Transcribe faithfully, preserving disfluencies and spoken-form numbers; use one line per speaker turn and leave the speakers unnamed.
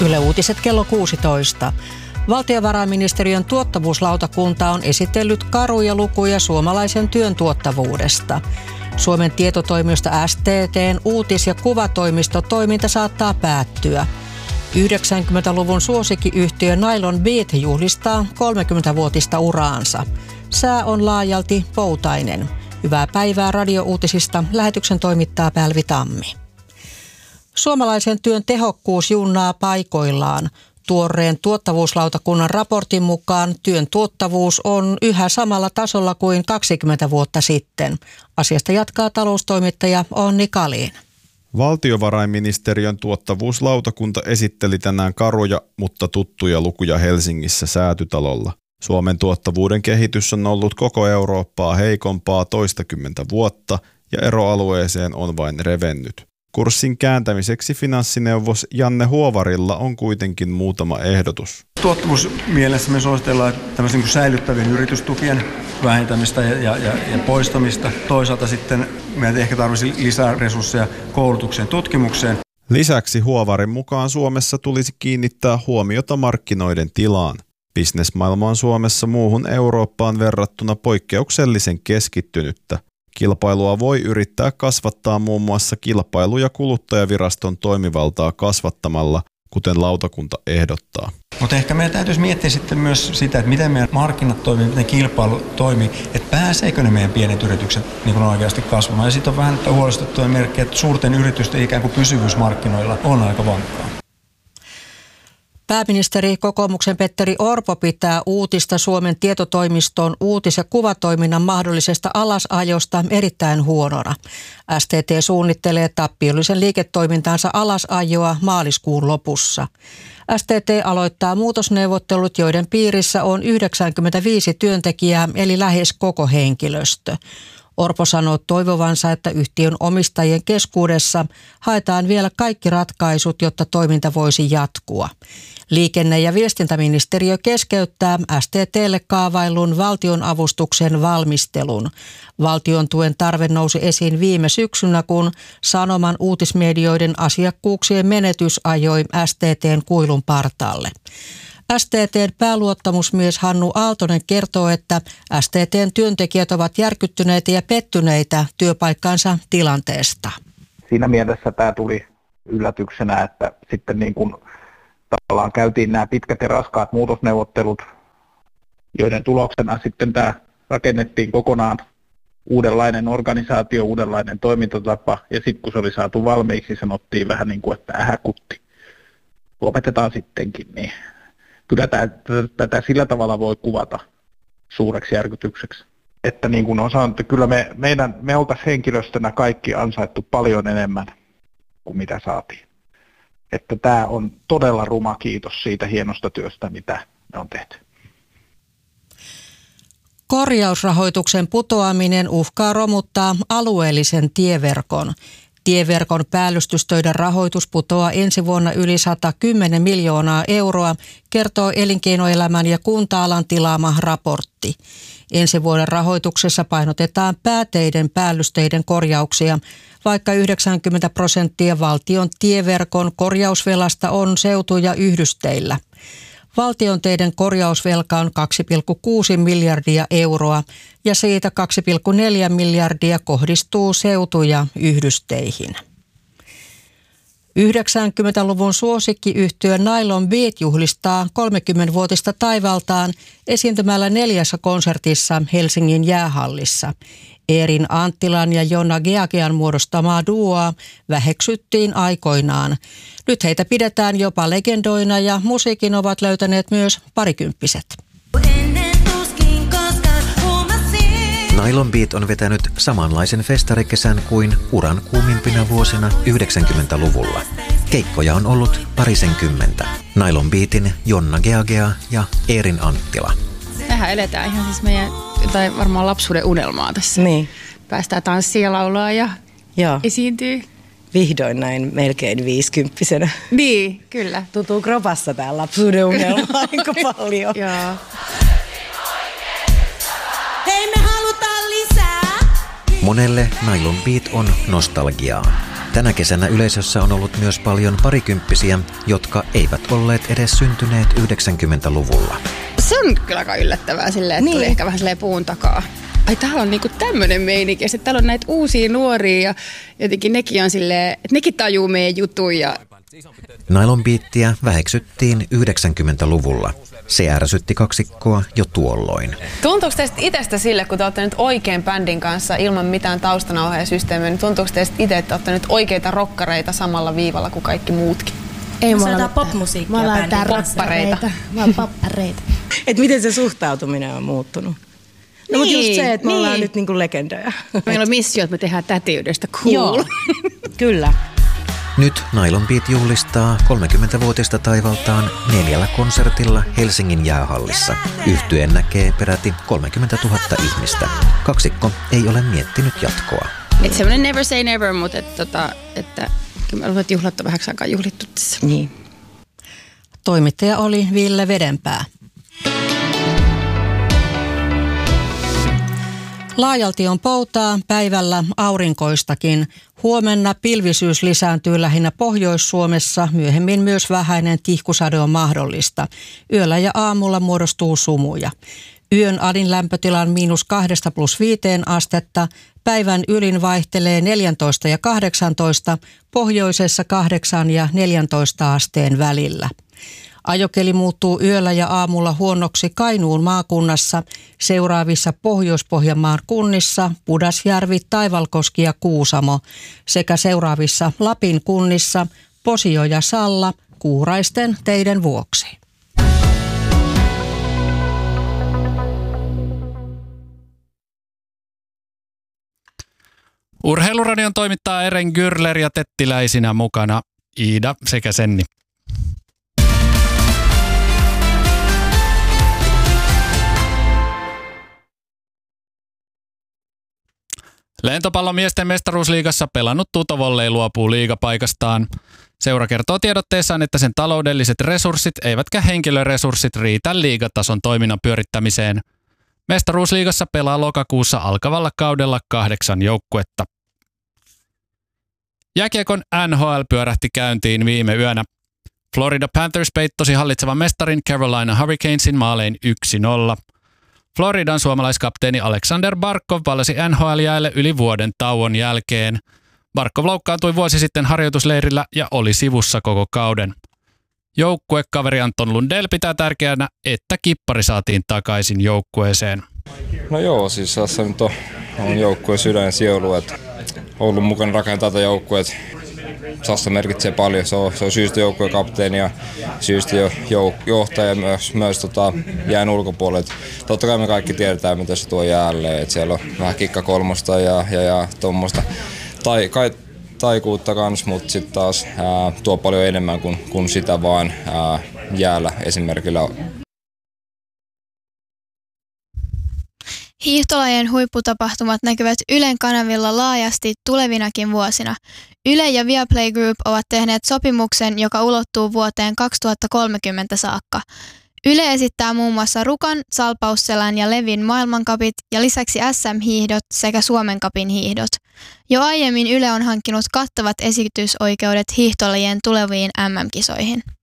Yle Uutiset kello kuusitoista. Valtiovarainministeriön tuottavuuslautakunta on esitellyt karuja lukuja suomalaisen työn tuottavuudesta. Suomen tietotoimisto S T T:n uutis- ja kuvatoimistotoiminta saattaa päättyä. yhdeksänkymmentäluvun suosikkiyhtiö Nylon Beat juhlistaa kolmekymmentävuotista uraansa. Sää on laajalti poutainen. Hyvää päivää radiouutisista. Lähetyksen toimittaa Pälvi Tammi. Suomalaisen työn tehokkuus junnaa paikoillaan. Tuoreen tuottavuuslautakunnan raportin mukaan työn tuottavuus on yhä samalla tasolla kuin kaksikymmentä vuotta sitten. Asiasta jatkaa taloustoimittaja Onni Kalin.
Valtiovarainministeriön tuottavuuslautakunta esitteli tänään karuja, mutta tuttuja lukuja Helsingissä Säätytalolla. Suomen tuottavuuden kehitys on ollut koko Eurooppaa heikompaa toistakymmentä vuotta ja eroalueeseen on vain revennyt. Kurssin kääntämiseksi finanssineuvos Janne Huovarilla on kuitenkin muutama ehdotus.
Tuottavuusmielessä me suositellaan tämmöisen niin säilyttävien yritystukien vähentämistä ja, ja, ja poistamista. Toisaalta sitten meidän ehkä tarvitsisi lisää resursseja koulutukseen, tutkimukseen.
Lisäksi Huovarin mukaan Suomessa tulisi kiinnittää huomiota markkinoiden tilaan. Bisnesmaailma on Suomessa muuhun Eurooppaan verrattuna poikkeuksellisen keskittynyttä. Kilpailua voi yrittää kasvattaa muun muassa Kilpailu- ja kuluttajaviraston toimivaltaa kasvattamalla, kuten lautakunta ehdottaa.
Mutta ehkä meidän täytyisi miettiä sitten myös sitä, että miten meidän markkinat toimii, miten kilpailu toimii, että pääseekö ne meidän pienet yritykset niin kuin oikeasti kasvamaan. Ja sitten on vähän huolestuttuja merkkejä, että suurten yritysten ikään kuin pysyvyys markkinoilla on aika vankkaa.
Pääministeri kokoomuksen Petteri Orpo pitää uutista Suomen tietotoimiston uutis- ja kuvatoiminnan mahdollisesta alasajosta erittäin huonona. S T T suunnittelee tappiollisen liiketoimintaansa alasajoa maaliskuun lopussa. S T T aloittaa muutosneuvottelut, joiden piirissä on yhdeksänkymmentäviisi työntekijää eli lähes koko henkilöstö. Orpo sanoo toivovansa, että yhtiön omistajien keskuudessa haetaan vielä kaikki ratkaisut, jotta toiminta voisi jatkua. Liikenne- ja viestintäministeriö keskeyttää S T T:lle kaavaillun valtionavustuksen valmistelun. Valtion tuen tarve nousi esiin viime syksynä, kun Sanoman uutismedioiden asiakkuuksien menetys ajoi S T T:n kuilun partaalle. S T T:n pääluottamusmies Hannu Aaltonen kertoo, että S T T:n työntekijät ovat järkyttyneitä ja pettyneitä työpaikkansa tilanteesta.
Siinä mielessä tämä tuli yllätyksenä, että sitten niin kuin tavallaan käytiin nämä pitkät ja raskaat muutosneuvottelut, joiden tuloksena sitten tämä rakennettiin kokonaan uudenlainen organisaatio, uudenlainen toimintatapa, ja sitten kun se oli saatu valmiiksi, sanottiin vähän niin kuin, että ähäkutti, lopetetaan sittenkin, niin kyllä tätä sillä tavalla voi kuvata suureksi järkytykseksi. Että niin kuin on sanottu, että kyllä me, meidän, me oltaisiin henkilöstönä kaikki ansaittu paljon enemmän kuin mitä saatiin. Että tämä on todella ruma kiitos siitä hienosta työstä, mitä me on tehty.
Korjausrahoituksen putoaminen uhkaa romuttaa alueellisen tieverkon. Tieverkon päällystystöiden rahoitus putoaa ensi vuonna yli sata kymmenen miljoonaa euroa, kertoo elinkeinoelämän ja kunta-alan tilaama raportti. Ensi vuoden rahoituksessa painotetaan pääteiden päällysteiden korjauksia, vaikka yhdeksänkymmentä prosenttia valtion tieverkon korjausvelasta on seutu- ja yhdysteillä. Valtion teiden korjausvelka on kaksi pilkku kuusi miljardia euroa ja siitä kaksi pilkku neljä miljardia kohdistuu seutu- ja yhdysteihin. yhdeksänkymmentäluvun suosikkiyhtiö Nylon Beat juhlistaa kolmekymmenvuotista taivaltaan esiintymällä neljässä konsertissa Helsingin jäähallissa. Eerin Anttilan ja Jonna Geagean muodostamaa duoa väheksyttiin aikoinaan. Nyt heitä pidetään jopa legendoina ja musiikin ovat löytäneet myös parikymppiset.
Nylon Beat on vetänyt samanlaisen festarikesän kuin uran kuumimpina vuosina yhdeksänkymmentäluvulla. Keikkoja on ollut parisenkymmentä. Nylon Beatin Jonna Geagea ja Eerin Anttila.
Mehän eletään ihan siis meidän, tai varmaan lapsuuden unelmaa tässä.
Niin.
Päästään tanssia ja laulaa ja
Joo.
esiintyy.
Vihdoin näin melkein viisikymppisenä.
Niin, kyllä.
Tuntuu kropassa tää lapsuuden unelma aika paljon.
Joo.
Hei, me halutaan lisää!
Monelle Nylon Beat on nostalgiaa. Tänä kesänä yleisössä on ollut myös paljon parikymppisiä, jotka eivät olleet edes syntyneet yhdeksänkymmentäluvulla.
Se on kyllä aika yllättävää silleen, että
Niin.
tuli ehkä vähän silleen puun takaa. Ai täällä on niinku tämmönen meininki, että täällä on näitä uusia nuoria ja jotenkin nekin on silleen, että nekin tajuu meidän jutun ja
Nylon Beatia väheksyttiin yhdeksänkymmentäluvulla. Se ärsytti kaksikkoa jo tuolloin.
Tuntuuko teistä itsestä sille, kun te olette nyt oikein bändin kanssa ilman mitään taustanauhaajasysteemiä, niin tuntuuko teistä itse, että olette nyt oikeita rokkareita samalla viivalla kuin kaikki muutkin?
Ei,
Me
me ollaan
soitetaan popmusiikkia
Me ollaan
bändin
tää
kanssa.
Poppareita.
Mä oon poppareita. Et miten se suhtautuminen on muuttunut? No mutta just se, että me
niin.
ollaan nyt niinku legendoja.
meillä on missio, että me tehdään tätiydestä cool.
Joo, kyllä.
Nyt Nylon Beat juhlistaa kolmekymmentävuotista taivaltaan neljällä konsertilla Helsingin jäähallissa. Yhtyen näkee peräti kolmekymmentätuhatta ihmistä. Kaksikko ei ole miettinyt jatkoa.
Että semmoinen never say never, mutta että, tota, että kyllä me ollaan juhlat on vähäksi aikaa juhlittu tässä.
Niin.
Toimittaja oli Ville Vedenpää. Laajalti on poutaa, päivällä aurinkoistakin. Huomenna pilvisyys lisääntyy lähinnä Pohjois-Suomessa, myöhemmin myös vähäinen tihkusade on mahdollista. Yöllä ja aamulla muodostuu sumuja. Yön alin lämpötilan miinus kahdesta plus viiteen astetta, päivän ylin vaihtelee neljätoista ja kahdeksantoista, pohjoisessa kahdeksan ja neljäntoista asteen välillä. Ajokeli muuttuu yöllä ja aamulla huonoksi Kainuun maakunnassa, seuraavissa Pohjois-Pohjanmaan kunnissa Pudasjärvi, Taivalkoski ja Kuusamo sekä seuraavissa Lapin kunnissa Posio ja Salla kuuraisten teiden vuoksi.
Urheiluradion toimittaa Eren Gürler ja tettiläisinä mukana Iida sekä Senni. Lentopallon miesten mestaruusliigassa pelannut Tuto Volley luopuu liigapaikastaan. Seura kertoo tiedotteessaan, että sen taloudelliset resurssit eivätkä henkilöresurssit riitä liigatason toiminnan pyörittämiseen. Mestaruusliigassa pelaa lokakuussa alkavalla kaudella kahdeksan joukkuetta. Jääkiekon N H L pyörähti käyntiin viime yönä. Florida Panthers peittosi hallitsevan mestarin Carolina Hurricanesin maalein yksi nolla. Floridan suomalaiskapteeni Alexander Barkov palasi N H L-jäälle yli vuoden tauon jälkeen. Barkov loukkaantui vuosi sitten harjoitusleirillä ja oli sivussa koko kauden. Joukkuekaveri Anton Lundell pitää tärkeänä, että kippari saatiin takaisin joukkueeseen.
No joo, siis tässä nyt on, on joukkueen sydän ja sielu, että ollut mukana rakentaa tätä joukkueet. Sassa merkitsee paljon, se on, se on syystä joukkueen kapteeni ja syystä jo, jo, johtaja myös, myös tota, jään ulkopuolelle. Totta kai me kaikki tiedetään, mitä se tuo jäälle, että siellä on vähän kikka kolmosta ja, ja, ja tuommoista tai, kai, taikuutta kans, mutta sitten taas ää, tuo paljon enemmän kuin, kuin sitä vaan ää, jäällä esimerkillä.
Hiihtolajien huipputapahtumat näkyvät Ylen kanavilla laajasti tulevinakin vuosina. Yle ja Viaplay Group ovat tehneet sopimuksen, joka ulottuu vuoteen kaksituhattakolmekymmentä saakka. Yle esittää muun muassa Rukan, Salpausselän ja Levin maailmankapit ja lisäksi S M-hiihdot sekä Suomen kapin hiihdot. Jo aiemmin Yle on hankkinut kattavat esitysoikeudet hiihtolajien tuleviin M M-kisoihin.